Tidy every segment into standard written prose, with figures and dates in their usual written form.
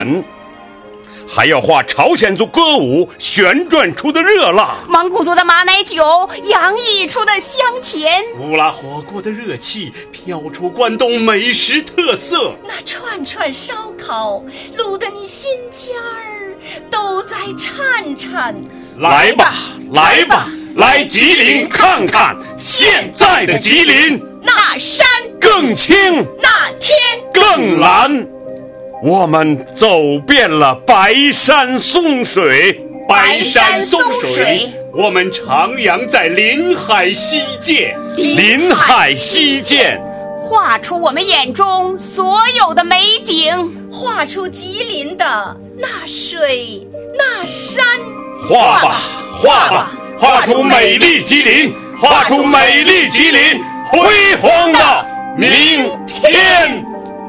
还要画朝鲜族歌舞旋转出的热辣， 蒙古族的马奶酒洋溢出的香甜， 乌拉火锅的热气飘出关东美食特色， 那串串烧烤卤得你心尖儿都在颤颤。 来吧，来吧，来吉林看看现在的吉林， 那山更青， 那天更蓝。我们走遍了白山松水， 白山松水，我们徜徉在临海西涧， 临海西涧， 画出我们眼中所有的美景， 画出吉林的那水那山。 画吧，画吧，画出美丽吉林，画出美丽吉林辉煌的明天。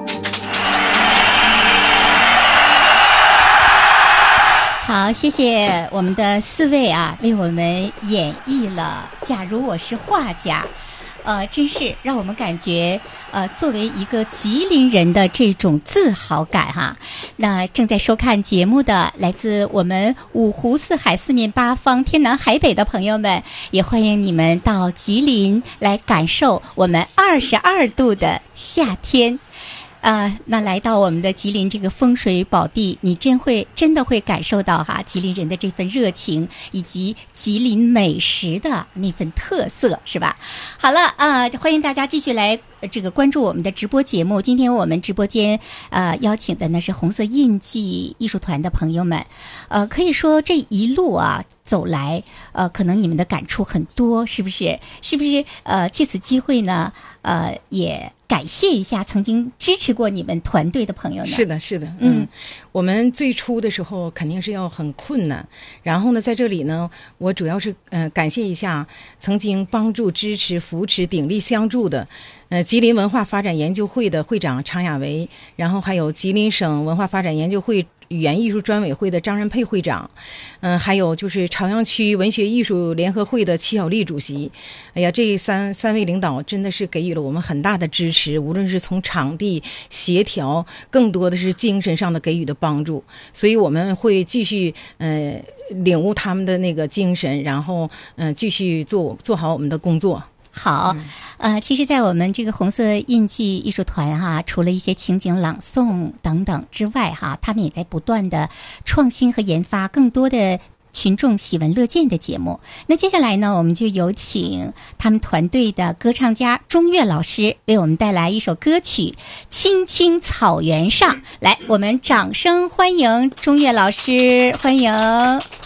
好，谢谢我们的4位啊，为我们演绎了《假如我是画家》。真是让我们感觉作为一个吉林人的这种自豪感哈。那正在收看节目的来自我们五湖四海四面八方天南海北的朋友们，也欢迎你们到吉林来感受我们22度的夏天。那来到我们的吉林这个风水宝地，你真的会感受到哈吉林人的这份热情，以及吉林美食的那份特色，是吧？好了欢迎大家继续来这个关注我们的直播节目。今天我们直播间邀请的呢是红色印记艺术团的朋友们，可以说这一路走来，可能你们的感触很多，是不是？借此机会呢，也感谢一下曾经支持过你们团队的朋友呢。 是的，我们最初的时候肯定是要很困难，然后呢，在这里呢，我主要是感谢一下曾经帮助、支持、扶持、鼎力相助的，吉林文化发展研究会的会长常雅维，然后还有吉林省文化发展研究会语言艺术专委会的张仁佩会长，还有就是朝阳区文学艺术联合会的齐小丽主席。哎呀，这三位领导真的是给予了我们很大的支持，无论是从场地协调，更多的是精神上的给予的帮助。所以我们会继续领悟他们的那个精神，然后继续做好我们的工作。 好，其实在我们这个红色印记艺术团除了一些情景朗诵等等之外他们也在不断的创新和研发更多的群众喜闻乐见的节目。那接下来呢，我们就有请他们团队的歌唱家钟岳老师为我们带来一首歌曲《青青草原上》。来，我们掌声欢迎钟岳老师，欢迎。